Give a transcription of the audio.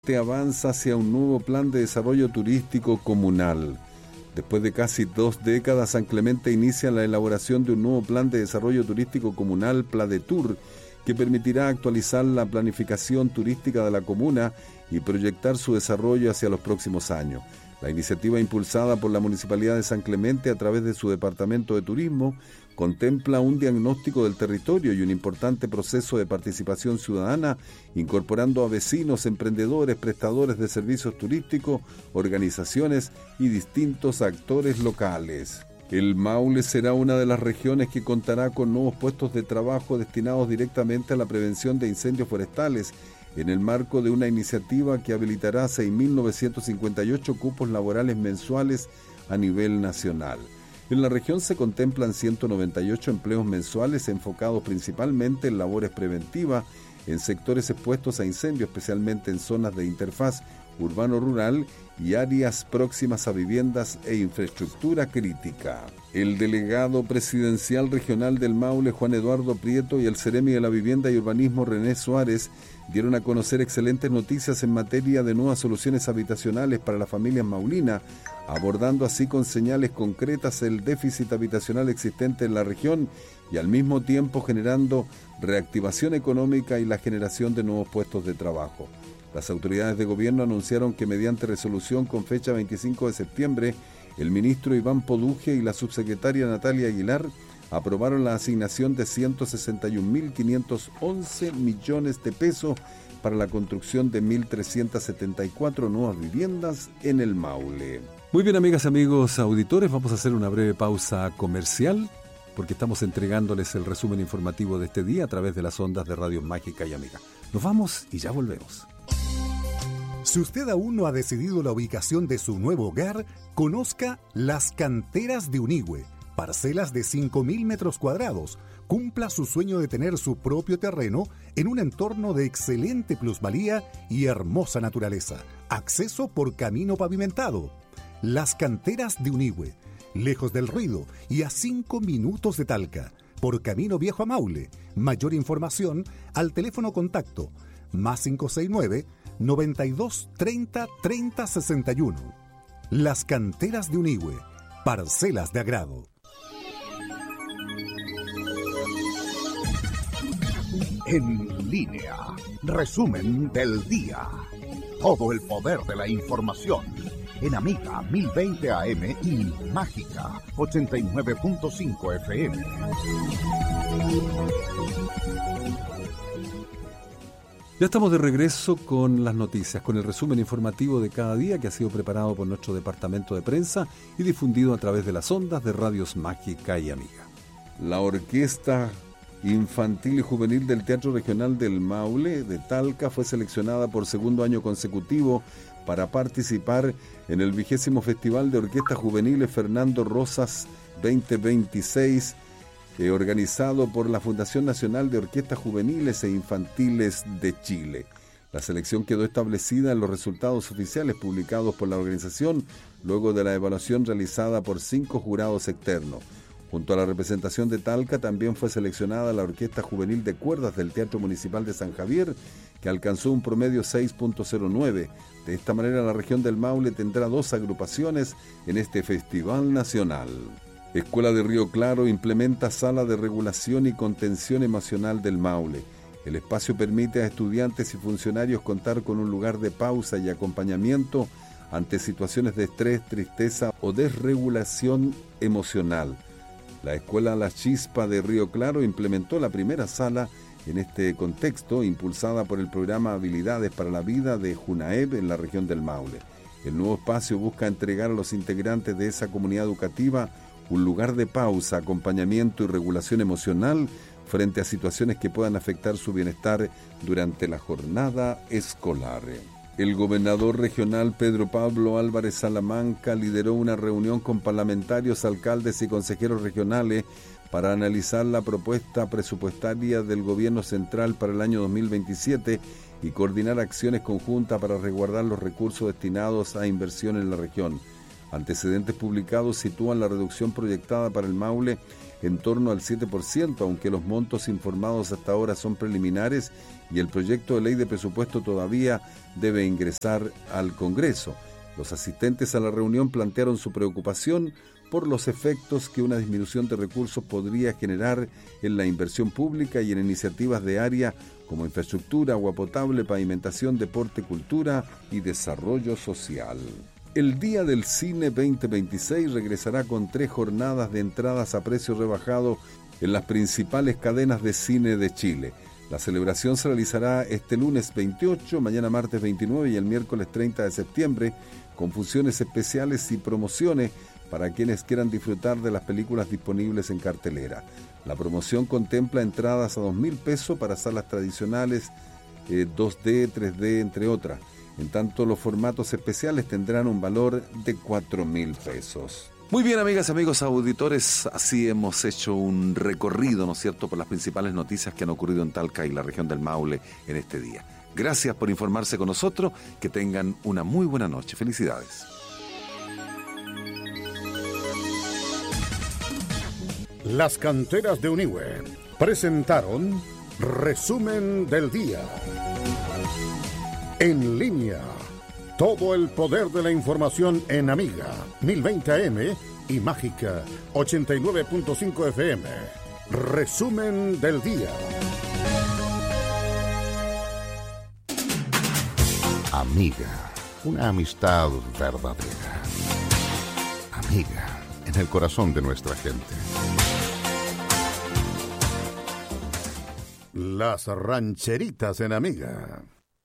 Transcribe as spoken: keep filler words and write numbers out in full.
avanza hacia un nuevo plan de desarrollo turístico comunal. Después de casi dos décadas, San Clemente inicia la elaboración de un nuevo plan de desarrollo turístico comunal, PLADETUR, que permitirá actualizar la planificación turística de la comuna y proyectar su desarrollo hacia los próximos años. La iniciativa, impulsada por la Municipalidad de San Clemente a través de su Departamento de Turismo, contempla un diagnóstico del territorio y un importante proceso de participación ciudadana, incorporando a vecinos, emprendedores, prestadores de servicios turísticos, organizaciones y distintos actores locales. El Maule será una de las regiones que contará con nuevos puestos de trabajo destinados directamente a la prevención de incendios forestales, en el marco de una iniciativa que habilitará seis mil novecientos cincuenta y ocho cupos laborales mensuales a nivel nacional. En la región se contemplan ciento noventa y ocho empleos mensuales enfocados principalmente en labores preventivas en sectores expuestos a incendios, especialmente en zonas de interfaz urbano-rural y áreas próximas a viviendas e infraestructura crítica. El delegado presidencial regional del Maule, Juan Eduardo Prieto, y el Seremi de la Vivienda y Urbanismo, René Suárez, dieron a conocer excelentes noticias en materia de nuevas soluciones habitacionales para las familias maulinas, abordando así con señales concretas el déficit habitacional existente en la región y al mismo tiempo generando reactivación económica y la generación de nuevos puestos de trabajo. Las autoridades de gobierno anunciaron que mediante resolución con fecha veinticinco de septiembre, el ministro Iván Poduje y la subsecretaria Natalia Aguilar aprobaron la asignación de ciento sesenta y un mil quinientos once millones de pesos para la construcción de mil trescientas setenta y cuatro nuevas viviendas en el Maule. Muy bien, amigas, amigos auditores, vamos a hacer una breve pausa comercial porque estamos entregándoles el resumen informativo de este día a través de las ondas de Radio Mágica y Amiga. Nos vamos y ya volvemos. Si usted aún no ha decidido la ubicación de su nuevo hogar, conozca Las Canteras de Unigüe, parcelas de cinco mil metros cuadrados. Cumpla su sueño de tener su propio terreno en un entorno de excelente plusvalía y hermosa naturaleza. Acceso por camino pavimentado. Las Canteras de Unigüe, lejos del ruido y a cinco minutos de Talca, por camino viejo a Maule. Mayor información al teléfono contacto más cinco seis nueve, noventa y dos, treinta, treinta, sesenta y uno. Las Canteras de Unigüe, parcelas de agrado. En línea, resumen del día. Todo el poder de la información en Amiga mil veinte A M y Mágica ochenta y nueve punto cinco F M. Ya estamos de regreso con las noticias, con el resumen informativo de cada día que ha sido preparado por nuestro departamento de prensa y difundido a través de las ondas de Radios Mágica y Amiga. La Orquesta Infantil y Juvenil del Teatro Regional del Maule de Talca fue seleccionada por segundo año consecutivo para participar en el vigésimo Festival de Orquestas Juveniles Fernando Rosas veinte veintiséis, Eh, organizado por la Fundación Nacional de Orquestas Juveniles e Infantiles de Chile. La selección quedó establecida en los resultados oficiales publicados por la organización luego de la evaluación realizada por cinco jurados externos. Junto a la representación de Talca también fue seleccionada la Orquesta Juvenil de Cuerdas del Teatro Municipal de San Javier, que alcanzó un promedio seis punto cero nueve. De esta manera, la región del Maule tendrá dos agrupaciones en este festival nacional. Escuela de Río Claro implementa sala de regulación y contención emocional del Maule. El espacio permite a estudiantes y funcionarios contar con un lugar de pausa y acompañamiento ante situaciones de estrés, tristeza o desregulación emocional. La Escuela La Chispa de Río Claro implementó la primera sala en este contexto, impulsada por el programa Habilidades para la Vida de JUNAEB en la región del Maule. El nuevo espacio busca entregar a los integrantes de esa comunidad educativa un lugar de pausa, acompañamiento y regulación emocional frente a situaciones que puedan afectar su bienestar durante la jornada escolar. El gobernador regional Pedro Pablo Álvarez Salamanca lideró una reunión con parlamentarios, alcaldes y consejeros regionales para analizar la propuesta presupuestaria del gobierno central para el año dos mil veintisiete y coordinar acciones conjuntas para resguardar los recursos destinados a inversión en la región. Antecedentes publicados sitúan la reducción proyectada para el Maule en torno al siete por ciento, aunque los montos informados hasta ahora son preliminares y el proyecto de ley de presupuesto todavía debe ingresar al Congreso. Los asistentes a la reunión plantearon su preocupación por los efectos que una disminución de recursos podría generar en la inversión pública y en iniciativas de área como infraestructura, agua potable, pavimentación, deporte, cultura y desarrollo social. El Día del Cine veinte veintiséis regresará con tres jornadas de entradas a precio rebajado en las principales cadenas de cine de Chile. La celebración se realizará este lunes veintiocho, mañana martes veintinueve y el miércoles treinta de septiembre, con funciones especiales y promociones para quienes quieran disfrutar de las películas disponibles en cartelera. La promoción contempla entradas a dos mil pesos para salas tradicionales, eh, dos D, tres D, entre otras. En tanto, los formatos especiales tendrán un valor de cuatro mil pesos. Muy bien, amigas y amigos auditores, así hemos hecho un recorrido, ¿no es cierto?, por las principales noticias que han ocurrido en Talca y la región del Maule en este día. Gracias por informarse con nosotros, que tengan una muy buena noche. Felicidades. Las canteras de Unihue presentaron Resumen del Día. En línea, todo el poder de la información en Amiga mil veinte A M y Mágica ochenta y nueve punto cinco F M. Resumen del Día. Amiga, una amistad verdadera. Amiga, en el corazón de nuestra gente. Las rancheritas en Amiga.